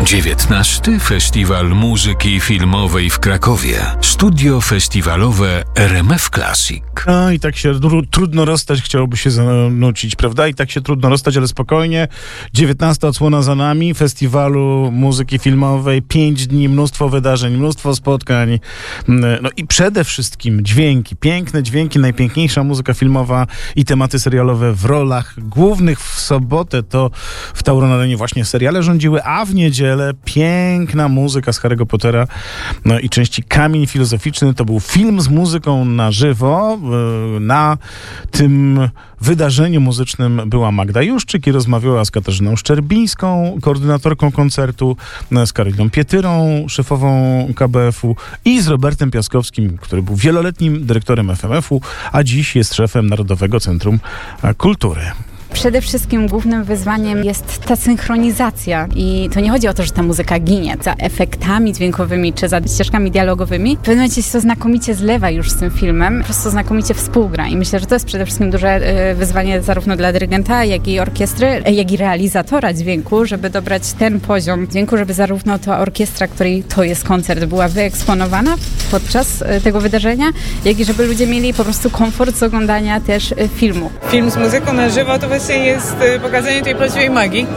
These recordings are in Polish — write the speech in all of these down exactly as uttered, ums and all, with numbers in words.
dziewiętnasty Festiwal Muzyki Filmowej w Krakowie. Studio festiwalowe R M F Classic. No i tak się tr- trudno rozstać, chciałoby się zanucić, prawda? I tak się trudno rozstać, ale spokojnie. dziewiętnasta odsłona za nami, Festiwalu Muzyki Filmowej. Pięć dni, mnóstwo wydarzeń, mnóstwo spotkań. No i przede wszystkim dźwięki, piękne dźwięki, najpiękniejsza muzyka filmowa i tematy serialowe w rolach głównych. W sobotę to w Tauron Arenie właśnie seriale rządziły, a w niedzielę piękna muzyka z Harry'ego Pottera no i części Kamień Filozoficzny. To był film z muzyką na żywo. Na tym wydarzeniu muzycznym była Magda Juszczyk i rozmawiała z Katarzyną Szczerbińską, koordynatorką koncertu, z Karoliną Pietyrą, szefową K B F u i z Robertem Piaskowskim, który był wieloletnim dyrektorem F M F u, a dziś jest szefem Narodowego Centrum Kultury. Przede wszystkim głównym wyzwaniem jest ta synchronizacja i to nie chodzi o to, że ta muzyka ginie za efektami dźwiękowymi czy za ścieżkami dialogowymi. W pewnym momencie się to znakomicie zlewa już z tym filmem, po prostu znakomicie współgra i myślę, że to jest przede wszystkim duże wyzwanie zarówno dla dyrygenta, jak i orkiestry, jak i realizatora dźwięku, żeby dobrać ten poziom dźwięku, żeby zarówno ta orkiestra, której to jest koncert, była wyeksponowana podczas tego wydarzenia, jak i żeby ludzie mieli po prostu komfort z oglądania też filmu. Film z muzyką na żywo to właśnie jest pokazanie tej prawdziwej magii.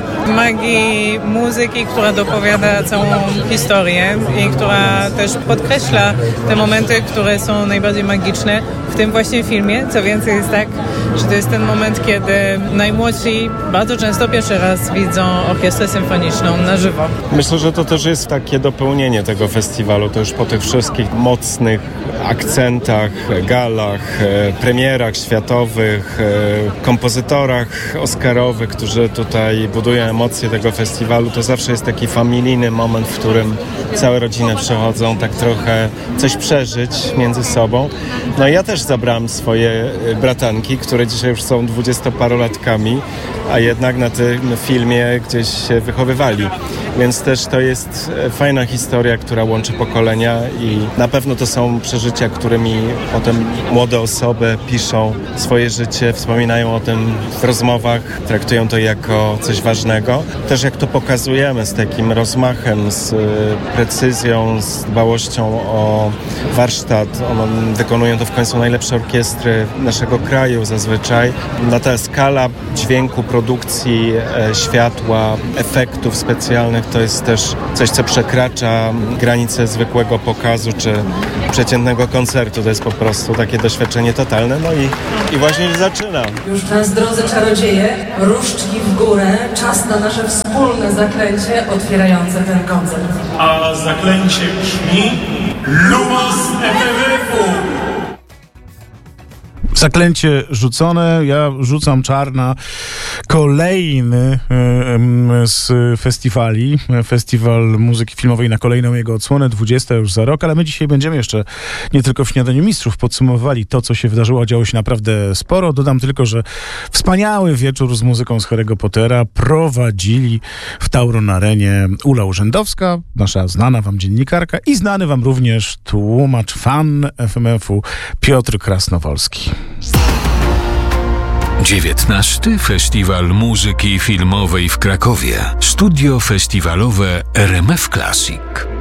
Magii muzyki, która dopowiada całą historię i która też podkreśla te momenty, które są najbardziej magiczne w tym właśnie filmie. Co więcej jest tak, że to jest ten moment, kiedy najmłodsi bardzo często pierwszy raz widzą orkiestrę symfoniczną na żywo. Myślę, że to też jest takie dopełnienie tego festiwalu. To już po tych wszystkich mocnych akcentach, galach, premierach światowych, kompozytorach oscarowych, którzy tutaj budują emocje tego festiwalu. To zawsze jest taki familijny moment, w którym całe rodziny przychodzą tak trochę coś przeżyć między sobą. No i ja też zabrałem swoje bratanki, które dzisiaj już są dwudziestoparolatkami, a jednak na tym filmie gdzieś się wychowywali. Więc też to jest fajna historia, która łączy pokolenia i na pewno to są przeżycia, którymi potem młode osoby piszą swoje życie, wspominają o tym w rozmowach, traktują to jako coś ważnego. Też jak to pokazujemy z takim rozmachem, z precyzją, z dbałością o warsztat. One wykonują to w końcu najlepsze orkiestry naszego kraju zazwyczaj. No ta skala dźwięku, produkcji, e, światła, efektów specjalnych to jest też coś, co przekracza granice zwykłego pokazu czy przeciętnego koncertu. To jest po prostu takie doświadczenie totalne. No i, i właśnie już zaczyna. Już teraz, drodzy czarodzieje, różdżki w górę, czas na nasze wspólne zaklęcie otwierające ten koncert. A zaklęcie brzmi Lumos F M F u. Zaklęcie rzucone, ja rzucam czar na kolejny z festiwali, Festiwal Muzyki Filmowej na kolejną jego odsłonę, dwudziesta już za rok, ale my dzisiaj będziemy jeszcze nie tylko w Śniadaniu Mistrzów podsumowali to, co się wydarzyło, działo się naprawdę sporo. Dodam tylko, że wspaniały wieczór z muzyką z Harry'ego Pottera prowadzili w Tauron Arenie Ula Urzędowska, nasza znana wam dziennikarka i znany wam również tłumacz, fan F M F u Piotr Krasnowolski. dziewiętnasty Festiwal Muzyki Filmowej w Krakowie. Studio festiwalowe R M F Classic.